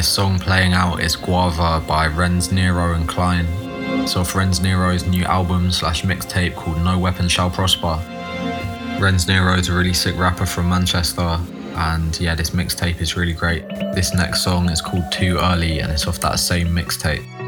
this song playing out is Guava by Renz Nero and Klein. It's off Renz Nero's new album / mixtape called No Weapon Shall Prosper. Renz Nero is a really sick rapper from Manchester, and yeah, this mixtape is really great. This next song is called Too Early and it's off that same mixtape.